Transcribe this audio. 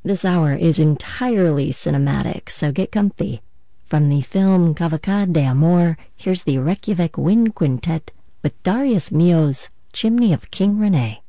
This hour is entirely cinematic, so get comfy. From the film Cavalcade de Amor, here's the Reykjavik Wind Quintet with Darius Milhaud's Chimney of King Rene.